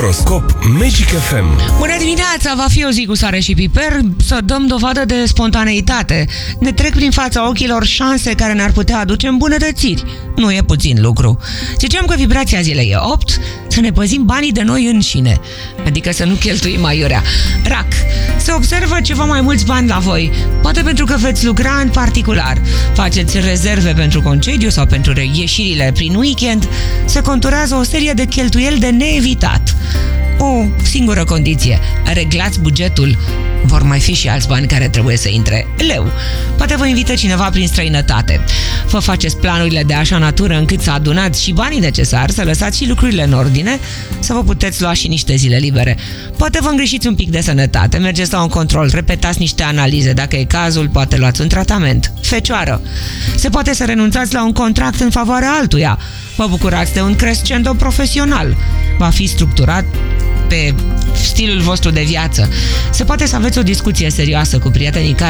Horoscop Magic FM. Bună dimineața! Va fi o zi cu sare și piper, să dăm dovadă de spontaneitate. Ne trec prin fața ochilor șanse care ne-ar putea aduce îmbunătățiri. Nu e puțin lucru. Ziceam că vibrația zilei e 8, să ne păzim banii de noi înșine, adică să nu cheltuim aiurea. Rac, se observă ceva mai mulți bani la voi, poate pentru că veți lucra în particular, faceți rezerve pentru concediu sau pentru ieșirile prin weekend, se conturează o serie de cheltuieli de neevitat. O singură condiție, reglați bugetul. Vor mai fi și alți bani care trebuie să intre. Leu, poate vă invită cineva prin străinătate. Vă faceți planurile de așa natură încât să adunați și banii necesari, să lăsați și lucrurile în ordine, să vă puteți lua și niște zile libere. Poate vă îngrijiți un pic de sănătate, mergeți la un control, repetați niște analize, dacă e cazul, poate luați un tratament. Fecioară, se poate să renunțați la un contract în favoarea altuia. Vă bucurați de un crescendo profesional. Va fi structurat pe stilul vostru de viață. Se poate să aveți o discuție serioasă cu prietenii care